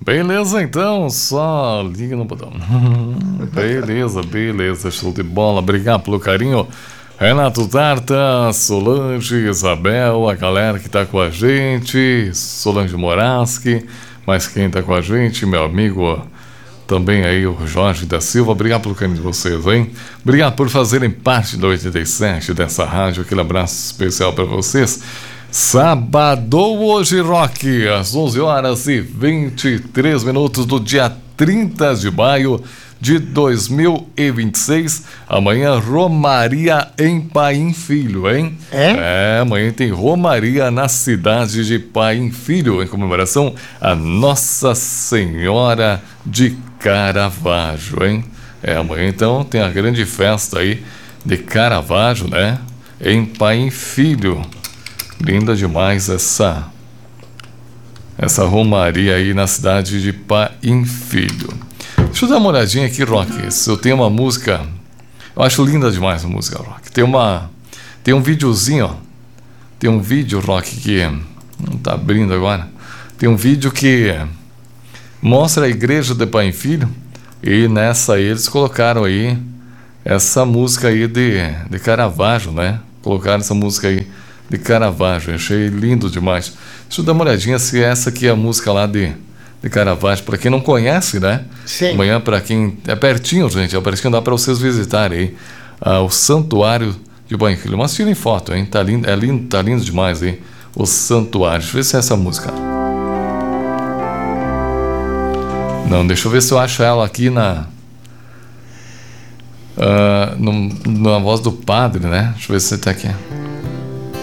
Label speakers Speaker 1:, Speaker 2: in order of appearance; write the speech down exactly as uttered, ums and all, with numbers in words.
Speaker 1: Beleza, então, só liga no botão. Beleza, beleza, show de bola. Obrigado pelo carinho. Renato Tarta, Solange, Isabel, a galera que tá com a gente, Solange Moraski, mas quem tá com a gente, meu amigo também aí, o Jorge da Silva. Obrigado pelo carinho de vocês, hein? Obrigado por fazerem parte da oitenta e sete dessa rádio. Aquele abraço especial para vocês. Sábado hoje, rock, às onze horas e vinte e três minutos do dia trinta de maio de dois mil e vinte e seis. Amanhã, Romaria em Paim Filho, hein?
Speaker 2: É?
Speaker 1: É, amanhã tem Romaria na cidade de Paim Filho, em comemoração a Nossa Senhora de Caravaggio, hein? É, amanhã então tem a grande festa aí de Caravaggio, né? Em Paim Filho. Linda demais essa essa romaria aí na cidade de Paim Filho. Deixa eu dar uma olhadinha aqui, Rock. Se eu tenho uma música, eu acho linda demais a música, Rock. Tem uma tem um videozinho, ó. Tem um vídeo, Rock, que não tá abrindo agora. Tem um vídeo que mostra a igreja de Paim Filho e nessa aí eles colocaram aí essa música aí de de Caravaggio, né? Colocaram essa música aí de Caravaggio, achei lindo demais. Deixa eu dar uma olhadinha se essa aqui é a música lá de, de Caravaggio, para quem não conhece, né?
Speaker 2: Sim.
Speaker 1: Amanhã, para quem... É pertinho, gente, é pertinho, dá para vocês visitarem aí ah, o Santuário de Paim Filho. Mas tirem foto, hein? Tá lindo, é lindo, tá lindo demais aí, o Santuário. Deixa eu ver se é essa música. Não, deixa eu ver se eu acho ela aqui na... Uh, no, na voz do padre, né? Deixa eu ver se você tá aqui.